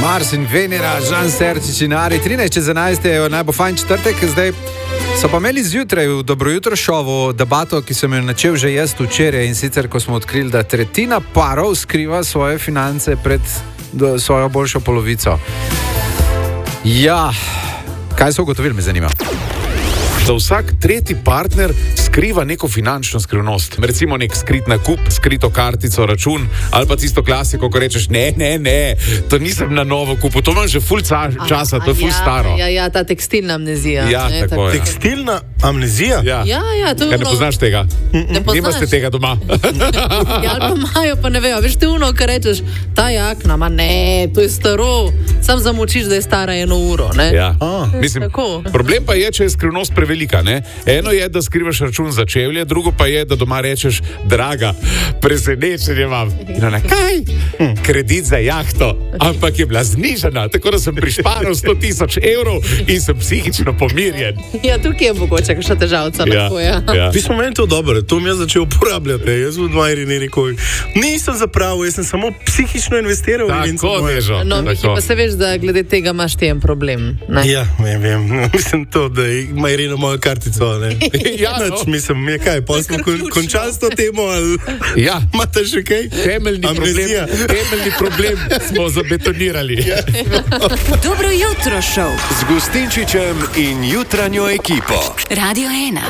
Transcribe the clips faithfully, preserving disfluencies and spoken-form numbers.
Mars in Venera, Žan Serčič in Ari. trinajst čez enajst je naj bo fajn četrtek. Zdaj so pa imeli zjutraj v Dobro jutro šovu debato, ki sem jo načel že jaz včeraj, in sicer ko smo odkrili, da tretjina parov skriva svoje finance pred svojo boljšo polovico. Ja, kaj so ugotovili, me zanima. Da vsak tretji partner skriva neko finančno skrivnost. Recimo nek skrit nakup, skrito kartico, račun, ali pa tisto klasiko, ko rečeš, ne, ne, ne, to nisem na novo kupil, to imam že ful časa, to je ful ja, staro. Ja, ja, ta tekstilna amnezija. Ja, ne, tako, tako. ja. Tekstilna amnezija? Ja, Ja, ja, to je Kaj, ne ono- poznaš tega? Ne poznaš? Nimaste tega doma. Ja, ali pa imajo, pa ne vejo. Veš, te uno, kar rečeš, ta jakna, ma ne, to je staro. Sam zamočiš, da je stara eno uro, ne? Ja. A. Mislim, Tako. problem pa je, če je skrivnost prevelika. Ne? Eno je, da skrivaš račun za čevlje, drugo pa je, da doma rečeš, draga, presenečenje imam. In ona, kaj? Kredit za jahto, ampak je bila znižana, tako da sem prišparal sto tisoč evrov in sem psihično pomirjen. Ja, tukaj je mogoče kakšna težavca. Ja, lahko, ja. ja. Vi smo meni to dobro, to mi je začel uporabljati. Jaz v Dmajri ne rekel, nisem zapravil, jaz sem samo psihično investiral. in Tako, sem moje. Nežo. No, Miki, tako. pa se veš, da glede tega imaš ti en problem. Ne? Ja, vem, vem. Mislim to, da ima Irina mojo kartico. Ne? Ja, no. Nič, mislim, je kaj, pa smo kar kon, ključno. končali s to temo, ali Ja. imate še kaj? Temeljni problem, Amnezija. temeljni problem smo zabetonirali. Ja. Dobro jutro šov. Z Gustinčičem in jutranjo ekipo. Radio ena.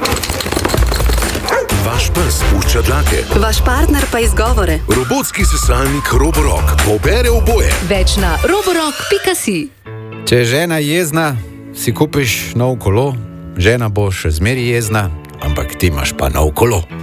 Vaš pes pušča dlake. Vaš partner pa izgovore. Robotski sesalnik Roborock pobere oboje. Več na roborock pika si. Če je žena jezna, si kupiš nov kolo, žena bo še zmeri jezna, ampak ti imaš pa nov kolo.